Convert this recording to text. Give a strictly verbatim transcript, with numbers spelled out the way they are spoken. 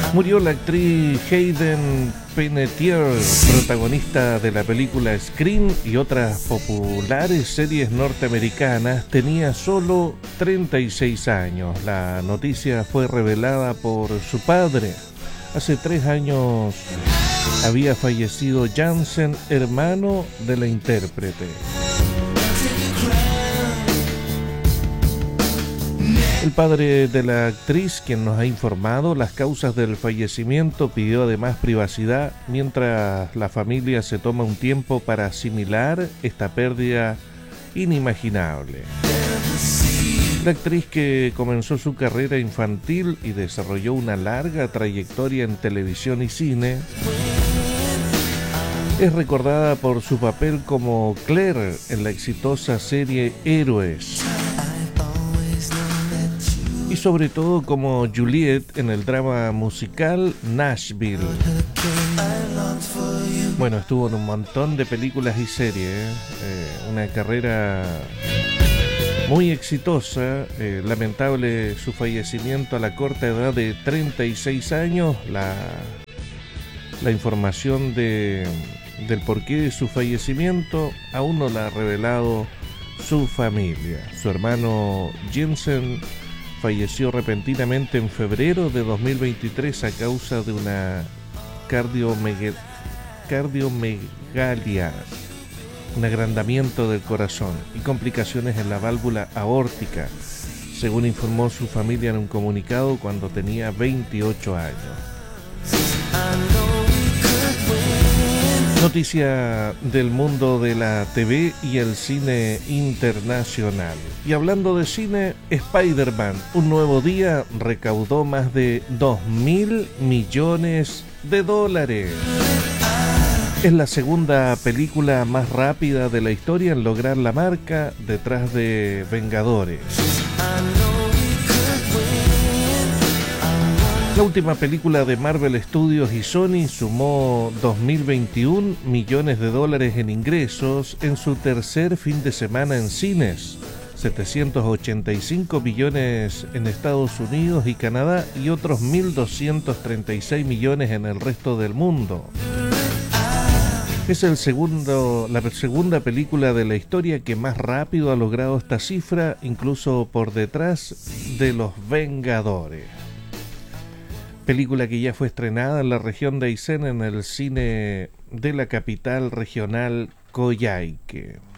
Murió la actriz Hayden Panettiere, protagonista de la película Scream y otras populares series norteamericanas. Tenía solo treinta y seis años. La noticia fue revelada por su padre. Hace tres años había fallecido Jansen, hermano de la intérprete. El padre de la actriz, quien nos ha informado las causas del fallecimiento, pidió además privacidad mientras la familia se toma un tiempo para asimilar esta pérdida inimaginable. La actriz, que comenzó su carrera infantil y desarrolló una larga trayectoria en televisión y cine, es recordada por su papel como Claire en la exitosa serie Héroes, y sobre todo como Juliet en el drama musical Nashville. Bueno, estuvo en un montón de películas y series, eh, una carrera muy exitosa. Eh, lamentable su fallecimiento a la corta edad de treinta y seis años. La, la información de, del porqué de su fallecimiento aún no la ha revelado su familia. Su hermano Jensen falleció repentinamente en febrero de dos mil veintitrés a causa de una cardiomeg- cardiomegalia, un agrandamiento del corazón y complicaciones en la válvula aórtica, según informó su familia en un comunicado cuando tenía veintiocho años. Noticia del mundo de la T V y el cine internacional. Y hablando de cine, Spider-Man, un nuevo día, recaudó más de dos mil millones de dólares. Es la segunda película más rápida de la historia en lograr la marca, detrás de Vengadores. La última película de Marvel Studios y Sony sumó dos mil veintiún millones de dólares en ingresos en su tercer fin de semana en cines, setecientos ochenta y cinco millones en Estados Unidos y Canadá y otros mil doscientos treinta y seis millones en el resto del mundo. Es el segundo, la segunda película de la historia que más rápido ha logrado esta cifra, incluso por detrás de Los Vengadores. Película que ya fue estrenada en la región de Aysén en el cine de la capital regional Coyhaique.